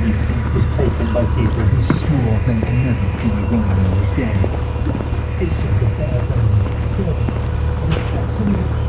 This seat was taken by people who swore they would never fly Ryanair again. It's a competition for bare bones service and expect something